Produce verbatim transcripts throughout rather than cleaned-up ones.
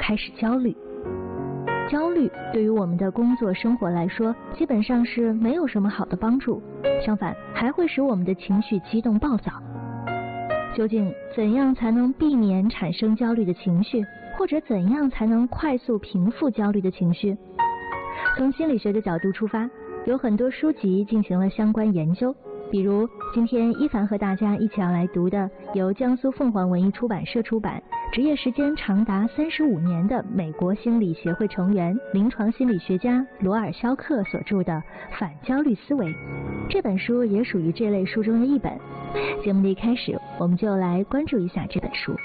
开始焦虑。焦虑对于我们的工作生活来说，基本上是没有什么好的帮助，相反还会使我们的情绪激动暴躁。究竟怎样才能避免产生焦虑的情绪，或者怎样才能快速平复焦虑的情绪？从心理学的角度出发，有很多书籍进行了相关研究，比如今天一凡和大家一起要来读的由江苏凤凰文艺出版社出版，职业时间长达三十五年的美国心理协会成员、临床心理学家罗尔肖克所著的《反焦虑思维》。这本书也属于这类书中的一本。节目的一开始，我们就来关注一下这本书。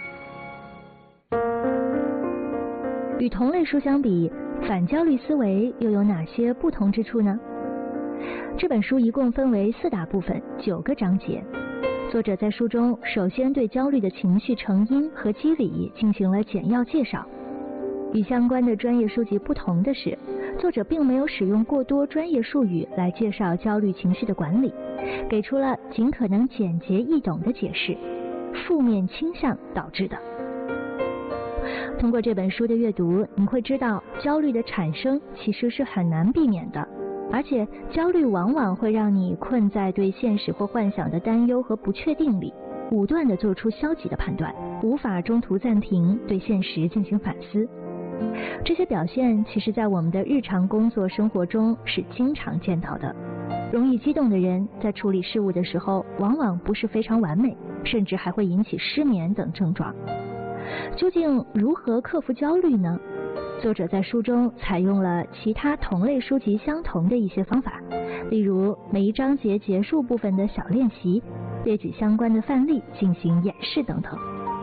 与同类书相比，反焦虑思维又有哪些不同之处呢？这本书一共分为四大部分，九个章节。作者在书中首先对焦虑的情绪成因和机理进行了简要介绍。与相关的专业书籍不同的是，作者并没有使用过多专业术语来介绍焦虑情绪的管理，给出了尽可能简洁易懂的解释：负面倾向导致的。通过这本书的阅读，你会知道焦虑的产生其实是很难避免的，而且焦虑往往会让你困在对现实或幻想的担忧和不确定里，武断地做出消极的判断，无法中途暂停对现实进行反思。这些表现其实在我们的日常工作生活中是经常见到的。容易激动的人在处理事物的时候往往不是非常完美，甚至还会引起失眠等症状。究竟如何克服焦虑呢？作者在书中采用了其他同类书籍相同的一些方法，例如每一章节结束部分的小练习，列举相关的范例进行演示等等。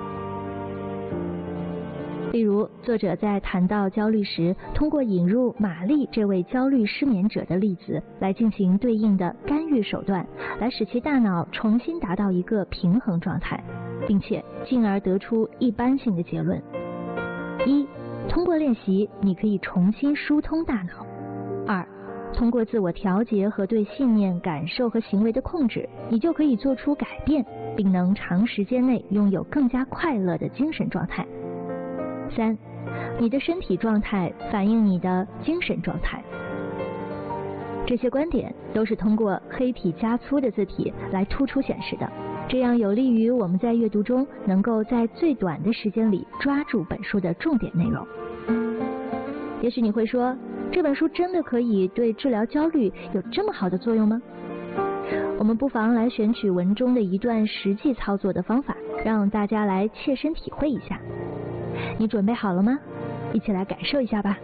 例如，作者在谈到焦虑时，通过引入玛丽这位焦虑失眠者的例子来进行对应的干预手段，来使其大脑重新达到一个平衡状态，并且进而得出一般性的结论。一、通过练习，你可以重新疏通大脑。二、通过自我调节和对信念、感受和行为的控制，你就可以做出改变，并能长时间内拥有更加快乐的精神状态。三、你的身体状态反映你的精神状态。这些观点都是通过黑体加粗的字体来突出显示的，这样有利于我们在阅读中能够在最短的时间里抓住本书的重点内容。也许你会说，这本书真的可以对治疗焦虑有这么好的作用吗？我们不妨来选取文中的一段实际操作的方法，让大家来切身体会一下。你准备好了吗？一起来感受一下吧。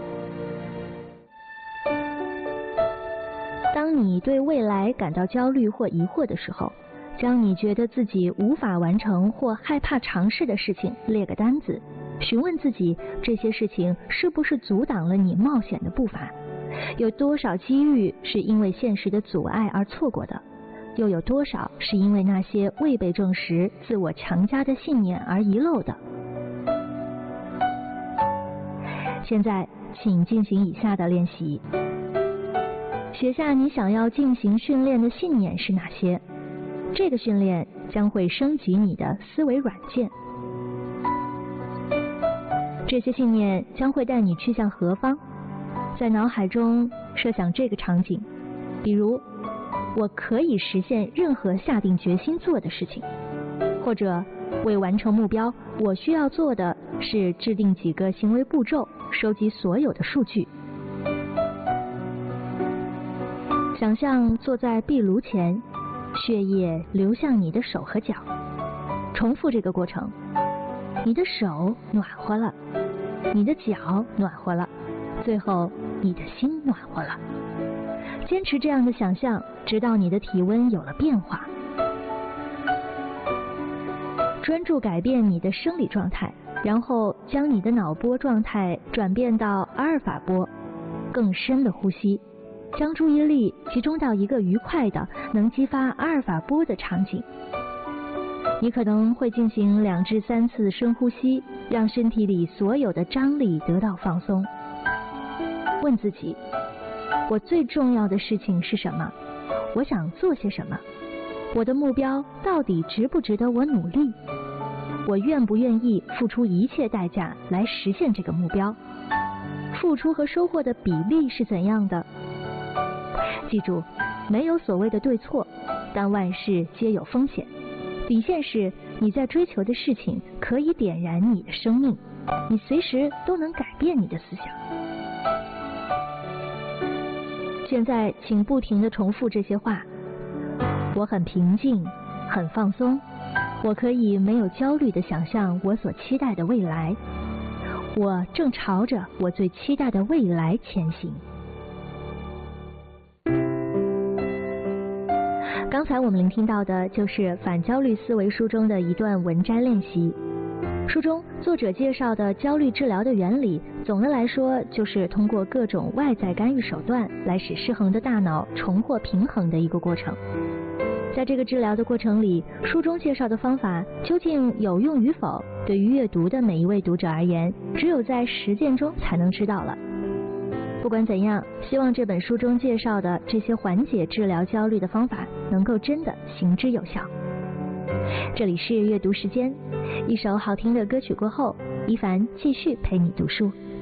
当你对未来感到焦虑或疑惑的时候，将你觉得自己无法完成或害怕尝试的事情列个单子，询问自己这些事情是不是阻挡了你冒险的步伐，有多少机遇是因为现实的阻碍而错过的，又有多少是因为那些未被证实、自我强加的信念而遗漏的。现在请进行以下的练习。写下你想要进行训练的信念是哪些，这个训练将会升级你的思维软件。这些信念将会带你去向何方？在脑海中设想这个场景，比如我可以实现任何下定决心做的事情，或者为完成目标，我需要做的是制定几个行为步骤，收集所有的数据。想象坐在壁炉前，血液流向你的手和脚，重复这个过程。你的手暖和了，你的脚暖和了，最后你的心暖和了。坚持这样的想象，直到你的体温有了变化。专注改变你的生理状态，然后将你的脑波状态转变到阿尔法波，更深的呼吸，将注意力集中到一个愉快的能激发阿尔法波的场景。你可能会进行两至三次深呼吸，让身体里所有的张力得到放松。问自己，我最重要的事情是什么？我想做些什么？我的目标到底值不值得我努力？ 我愿不愿意付出一切代价来实现这个目标？付出和收获的比例是怎样的？记住，没有所谓的对错，但万事皆有风险。底线是你在追求的事情可以点燃你的生命，你随时都能改变你的思想。现在请不停地重复这些话：我很平静，很放松，我可以没有焦虑地想象我所期待的未来，我正朝着我最期待的未来前行。刚才我们聆听到的就是《反焦虑思维》书中的一段文摘练习。书中作者介绍的焦虑治疗的原理，总的来说就是通过各种外在干预手段来使失衡的大脑重获平衡的一个过程。在这个治疗的过程里，书中介绍的方法究竟有用与否，对于阅读的每一位读者而言，只有在实践中才能知道了。不管怎样，希望这本书中介绍的这些缓解治疗焦虑的方法能够真的行之有效。这里是阅读时间，一首好听的歌曲过后，一凡继续陪你读书。